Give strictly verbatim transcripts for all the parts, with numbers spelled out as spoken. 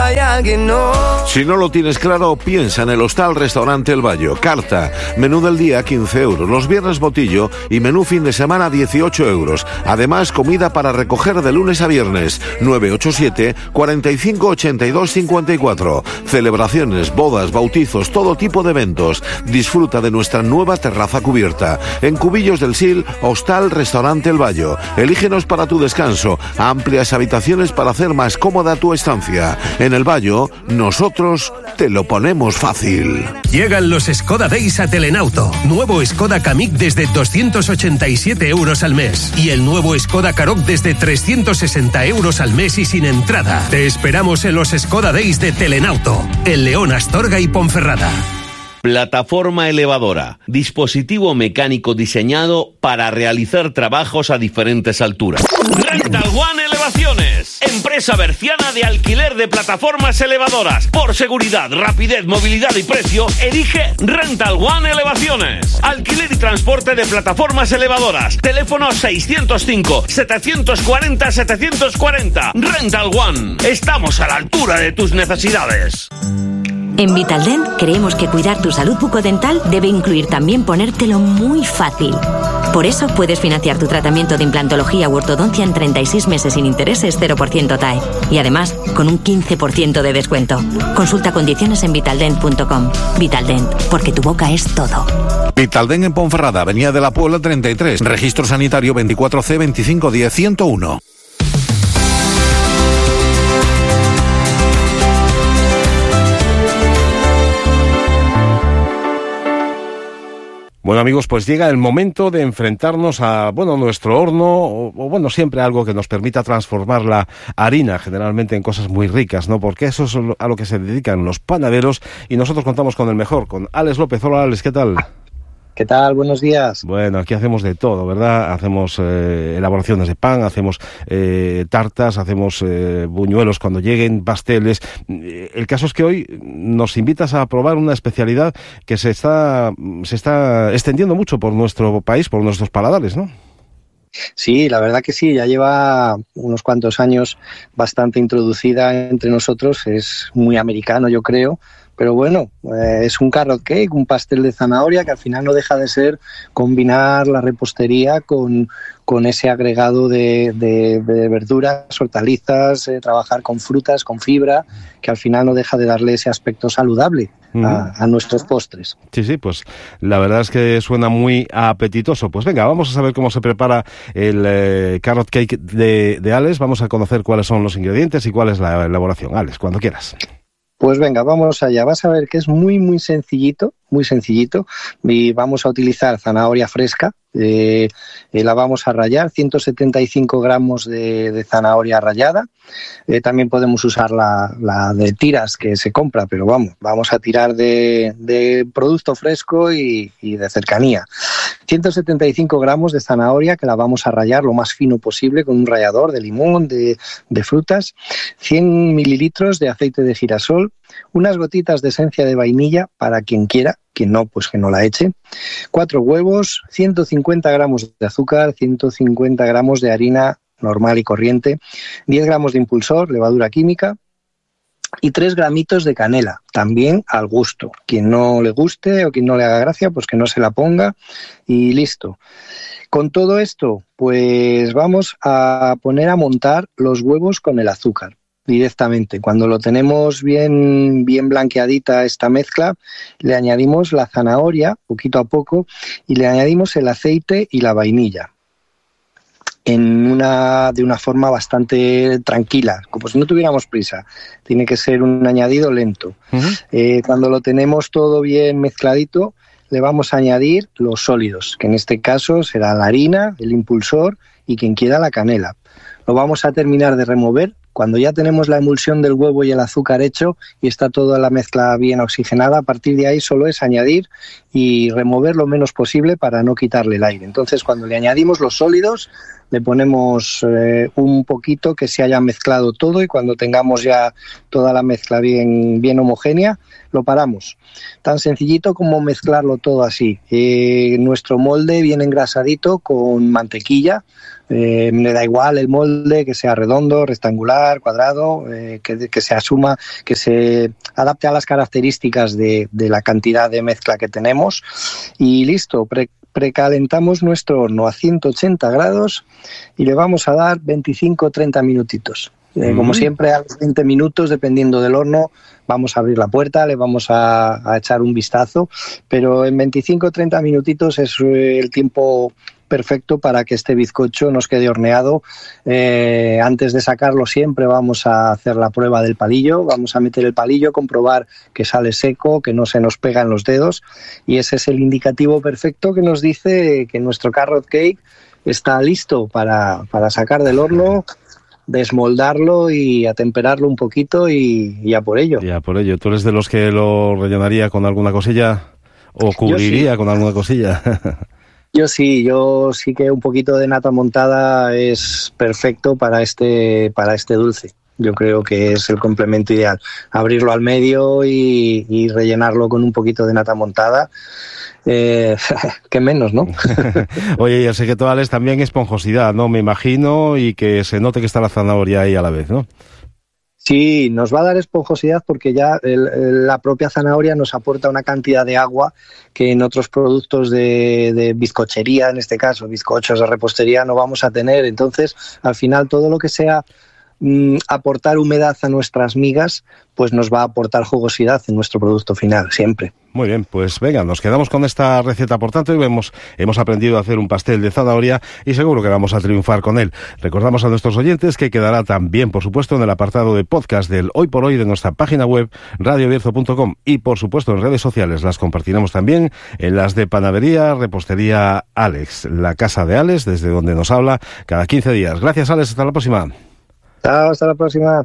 vaya que no. Si no lo tienes claro, piensa en el Hostal Restaurante El Bayo. Carta, menú del día quince euros, los viernes botillo y menú fin de semana dieciocho euros. Además, comida para recoger de lunes a viernes. nueve ocho siete, cuarenta y cinco, ochenta y dos, cincuenta y cuatro. Celebraciones, bodas, bautizos, todo tipo de eventos. Disfruta de nuestra nueva terraza cubierta. En Cubillos del Sil, Hostal Restaurante El Bayo. Elígenos para tu descanso. Amplias habitaciones para hacer más cómoda tu estancia. En El Bayo, nosotros te lo ponemos fácil. Llegan los Skoda Days a Telenauto. Nuevo Skoda Kamiq desde doscientos ochenta y siete euros al mes. Y el nuevo Skoda Karoq desde trescientos sesenta euros al mes y sin entrada. Te esperamos en los Skoda Days de Telenauto. En León, Astorga y Ponferrada. Plataforma elevadora. Dispositivo mecánico diseñado para realizar trabajos a diferentes alturas. Rental One Elevaciones. Empresa berciana de alquiler de plataformas elevadoras. Por seguridad, rapidez, movilidad y precio, elige Rental One Elevaciones. Alquiler y transporte de plataformas elevadoras. Teléfono seiscientos cinco, setecientos cuarenta, setecientos cuarenta. Rental One. Estamos a la altura de tus necesidades. En Vitaldent creemos que cuidar tu salud bucodental debe incluir también ponértelo muy fácil. Por eso puedes financiar tu tratamiento de implantología u ortodoncia en treinta y seis meses sin intereses, cero por ciento T A E. Y además, con un quince por ciento de descuento. Consulta condiciones en vitaldent punto com. Vitaldent, porque tu boca es todo. Vitaldent en Ponferrada, Avenida de la Puebla treinta y tres. Registro sanitario veinticuatro C veinticinco diez ciento uno. Bueno, amigos, pues llega el momento de enfrentarnos a, bueno, nuestro horno, o, o bueno, siempre algo que nos permita transformar la harina, generalmente en cosas muy ricas, ¿no? Porque eso es a lo que se dedican los panaderos y nosotros contamos con el mejor, con Alex López. Hola, Alex, ¿qué tal? ¿Qué tal? Buenos días. Bueno, aquí hacemos de todo, ¿verdad? Hacemos eh, elaboraciones de pan, hacemos eh, tartas, hacemos eh, buñuelos cuando lleguen, pasteles. El caso es que hoy nos invitas a probar una especialidad que se está, se está extendiendo mucho por nuestro país, por nuestros paladares, ¿no? Sí, la verdad que sí, ya lleva unos cuantos años bastante introducida entre nosotros, es muy americano, yo creo. Pero bueno, eh, es un carrot cake, un pastel de zanahoria que al final no deja de ser combinar la repostería con, con ese agregado de, de, de verduras, hortalizas, eh, trabajar con frutas, con fibra, que al final no deja de darle ese aspecto saludable a, a nuestros postres. Sí, sí, pues la verdad es que suena muy apetitoso. Pues venga, vamos a saber cómo se prepara el eh, carrot cake de, de Alex. Vamos a conocer cuáles son los ingredientes y cuál es la elaboración. Alex, cuando quieras. Pues venga, vamos allá. Vas a ver que es muy, muy sencillito, muy sencillito. Y vamos a utilizar zanahoria fresca. Eh, eh, la vamos a rallar, ciento setenta y cinco gramos de, de zanahoria rallada. Eh, también podemos usar la, la de tiras que se compra, pero vamos, vamos a tirar de, de producto fresco y, y de cercanía. ciento setenta y cinco gramos de zanahoria que la vamos a rallar lo más fino posible con un rallador de limón, de, de frutas. cien mililitros de aceite de girasol. Unas gotitas de esencia de vainilla para quien quiera, quien no, pues que no la eche. Cuatro huevos, ciento cincuenta gramos de azúcar, ciento cincuenta gramos de harina normal y corriente, diez gramos de impulsor, levadura química y tres gramitos de canela, también al gusto. Quien no le guste o quien no le haga gracia, pues que no se la ponga y listo. Con todo esto, pues vamos a poner a montar los huevos con el azúcar. Directamente, cuando lo tenemos bien, bien blanqueadita esta mezcla, le añadimos la zanahoria poquito a poco y le añadimos el aceite y la vainilla en una, de una forma bastante tranquila, como si no tuviéramos prisa. Tiene que ser un añadido lento. Uh-huh. Eh, cuando lo tenemos todo bien mezcladito, le vamos a añadir los sólidos, que en este caso será la harina, el impulsor y quien quiera la canela. Lo vamos a terminar de remover. Cuando ya tenemos la emulsión del huevo y el azúcar hecho y está toda la mezcla bien oxigenada, a partir de ahí solo es añadir y remover lo menos posible para no quitarle el aire. Entonces, cuando le añadimos los sólidos, le ponemos eh, un poquito que se haya mezclado todo y cuando tengamos ya toda la mezcla bien, bien homogénea, lo paramos. Tan sencillito como mezclarlo todo así. Eh, nuestro molde viene engrasadito con mantequilla. Eh, me da igual el molde, que sea redondo, rectangular, cuadrado, eh, que, que se asuma, que se adapte a las características de, de la cantidad de mezcla que tenemos. Y listo, pre, precalentamos nuestro horno a ciento ochenta grados y le vamos a dar veinticinco a treinta minutitos. Eh, mm. Como siempre, a los veinte minutos, dependiendo del horno, vamos a abrir la puerta, le vamos a, a echar un vistazo, pero en veinticinco a treinta minutitos es el tiempo perfecto para que este bizcocho nos quede horneado. Eh, antes de sacarlo siempre vamos a hacer la prueba del palillo, vamos a meter el palillo, comprobar que sale seco, que no se nos pega en los dedos, y ese es el indicativo perfecto que nos dice que nuestro carrot cake está listo para, para sacar del horno, desmoldarlo y atemperarlo un poquito y, y a por ello. Ya por ello. ¿Tú eres de los que lo rellenaría con alguna cosilla o cubriría sí. con alguna cosilla? Yo sí, yo sí que un poquito de nata montada es perfecto para este, para este dulce. Yo creo que es el complemento ideal. Abrirlo al medio y, y rellenarlo con un poquito de nata montada. Eh, qué menos, ¿no? Oye, y el secreto, Alex, también esponjosidad, ¿no? Me imagino, y que se note que está la zanahoria ahí a la vez, ¿no? Sí, nos va a dar esponjosidad porque ya el, el, la propia zanahoria nos aporta una cantidad de agua que en otros productos de, de bizcochería, en este caso, bizcochos de repostería, no vamos a tener. Entonces, al final, todo lo que sea mm, aportar humedad a nuestras migas, pues nos va a aportar jugosidad en nuestro producto final, siempre. Muy bien, pues venga, nos quedamos con esta receta. Por tanto, hemos, hemos aprendido a hacer un pastel de zanahoria y seguro que vamos a triunfar con él. Recordamos a nuestros oyentes que quedará también, por supuesto, en el apartado de podcast del Hoy por Hoy de nuestra página web radio bierzo punto com y, por supuesto, en redes sociales. Las compartiremos también en las de Panadería, Repostería Alex, la casa de Alex, desde donde nos habla cada quince días. Gracias, Alex. Hasta la próxima. Chao, hasta la próxima.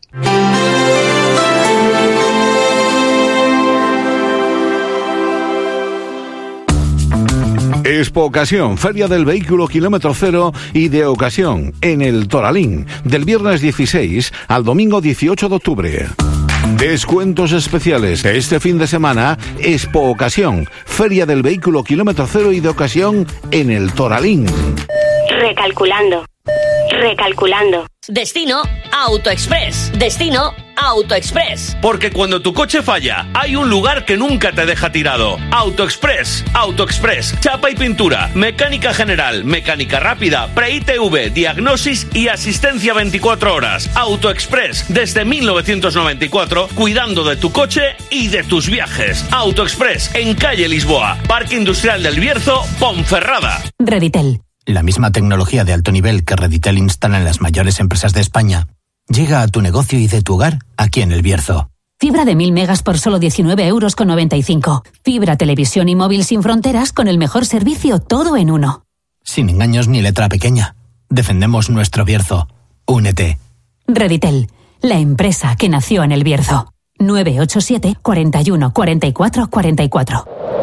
Expo Ocasión, Feria del Vehículo Kilómetro Cero y de Ocasión, en el Toralín, del viernes dieciséis al domingo dieciocho de octubre. Descuentos especiales este fin de semana, Expo Ocasión, Feria del Vehículo Kilómetro Cero y de Ocasión en el Toralín. Recalculando. Recalculando. Destino AutoExpress. Destino AutoExpress. Porque cuando tu coche falla, hay un lugar que nunca te deja tirado. AutoExpress. AutoExpress. Chapa y pintura. Mecánica general. Mecánica rápida. Pre-I T V. Diagnosis y asistencia veinticuatro horas. AutoExpress. Desde mil novecientos noventa y cuatro, cuidando de tu coche y de tus viajes. AutoExpress. En calle Lisboa. Parque Industrial del Bierzo, Ponferrada. Reditel. La misma tecnología de alto nivel que Reditel instala en las mayores empresas de España llega a tu negocio y de tu hogar aquí en El Bierzo. Fibra de mil megas por solo diecinueve euros con noventa y cinco. Fibra, televisión y móvil sin fronteras con el mejor servicio, todo en uno. Sin engaños ni letra pequeña. Defendemos nuestro Bierzo. Únete. Reditel, la empresa que nació en El Bierzo. nueve ocho siete, cuarenta y uno, cuarenta y cuatro, cuarenta y cuatro.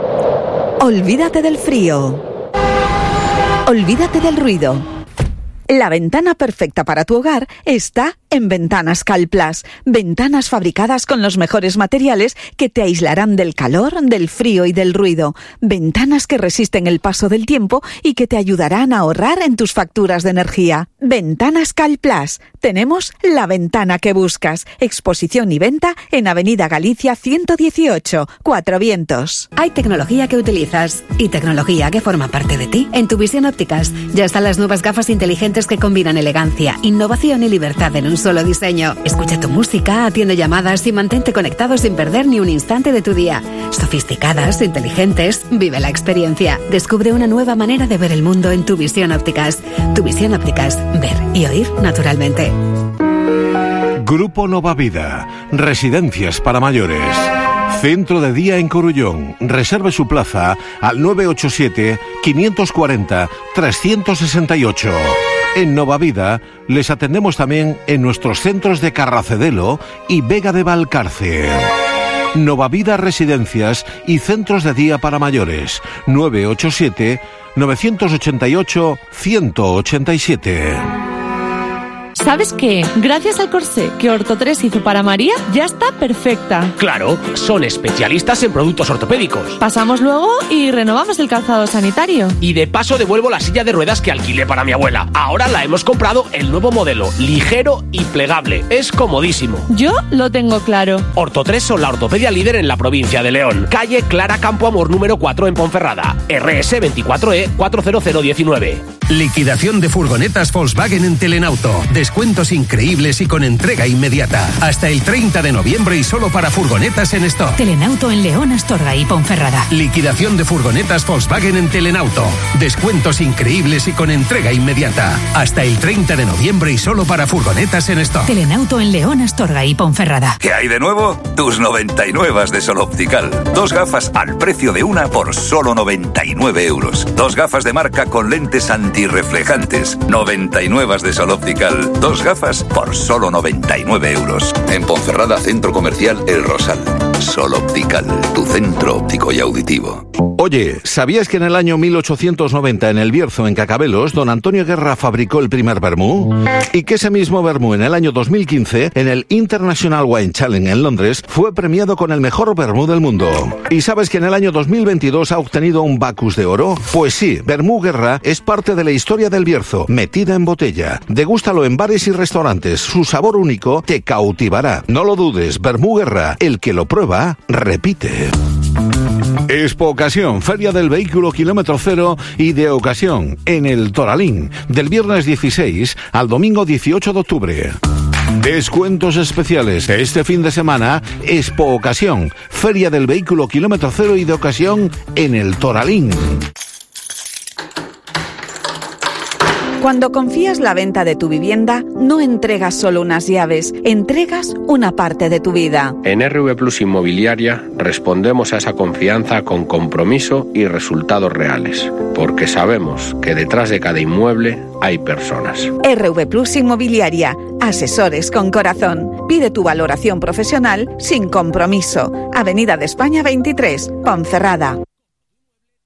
Olvídate del frío. Olvídate del ruido. La ventana perfecta para tu hogar está en Ventanas Calplas. Ventanas fabricadas con los mejores materiales que te aislarán del calor, del frío y del ruido. Ventanas que resisten el paso del tiempo y que te ayudarán a ahorrar en tus facturas de energía. Ventanas Calplas. Tenemos la ventana que buscas. Exposición y venta en Avenida Galicia ciento dieciocho, Cuatro Vientos. Hay tecnología que utilizas y tecnología que forma parte de ti. En Tu Visión Ópticas ya están las nuevas gafas inteligentes que combinan elegancia, innovación y libertad en un solo diseño. Escucha tu música, atiende llamadas y mantente conectado sin perder ni un instante de tu día. Sofisticadas, inteligentes, vive la experiencia. Descubre una nueva manera de ver el mundo en Tu Visión Ópticas. Tu Visión Ópticas, ver y oír naturalmente. Grupo Nova Vida, residencias para mayores. Centro de día en Corullón. Reserve su plaza al nueve ocho siete, quinientos cuarenta, trescientos sesenta y ocho. En Nova Vida les atendemos también en nuestros centros de Carracedelo y Vega de Valcarce. Novavida Residencias y Centros de Día para Mayores. nueve ocho siete, nueve ocho ocho, uno ocho siete. ¿Sabes qué? Gracias al corsé que Orto tres hizo para María, ya está perfecta. Claro, son especialistas en productos ortopédicos. Pasamos luego y renovamos el calzado sanitario. Y de paso devuelvo la silla de ruedas que alquilé para mi abuela. Ahora la hemos comprado el nuevo modelo, ligero y plegable. Es comodísimo. Yo lo tengo claro. Orto tres son la ortopedia líder en la provincia de León. Calle Clara Campo Amor número cuatro en Ponferrada. R S veinticuatro E cuatro cero cero diecinueve. Liquidación de furgonetas Volkswagen en Telenauto. Descuentos increíbles y con entrega inmediata. Hasta el treinta de noviembre y solo para furgonetas en stock. Telenauto en León, Astorga y Ponferrada. Liquidación de furgonetas Volkswagen en Telenauto. Descuentos increíbles y con entrega inmediata. Hasta el treinta de noviembre y solo para furgonetas en stock. Telenauto en León, Astorga y Ponferrada. ¿Qué hay de nuevo? Tus noventa y nueve de Sol Optical. Dos gafas al precio de una por solo noventa y nueve euros. Dos gafas de marca con lentes antirreflejantes. noventa y nueve de Sol Optical. Dos gafas por solo noventa y nueve euros. En Ponferrada, Centro Comercial El Rosal. Sol Optical, tu centro óptico y auditivo. Oye, ¿sabías que en el año mil ochocientos noventa en el Bierzo, en Cacabelos, don Antonio Guerra fabricó el primer vermú? Y que ese mismo vermú en el año dos mil quince, en el International Wine Challenge en Londres, fue premiado con el mejor vermú del mundo. ¿Y sabes que en el año dos mil veintidós ha obtenido un Bacus de oro? Pues sí, Vermú Guerra es parte de la historia del Bierzo, metida en botella. Degústalo en bares y restaurantes, su sabor único te cautivará. No lo dudes, Vermú Guerra, el que lo prueba, repite. Expo Ocasión, Feria del Vehículo Kilómetro Cero y de Ocasión, en el Toralín, del viernes dieciséis al domingo dieciocho de octubre. Descuentos especiales este fin de semana, Expo Ocasión, Feria del Vehículo Kilómetro Cero y de Ocasión en el Toralín. Cuando confías la venta de tu vivienda, no entregas solo unas llaves, entregas una parte de tu vida. En R V Plus Inmobiliaria respondemos a esa confianza con compromiso y resultados reales, porque sabemos que detrás de cada inmueble hay personas. R V Plus Inmobiliaria, asesores con corazón. Pide tu valoración profesional sin compromiso. Avenida de España veintitrés, Ponferrada.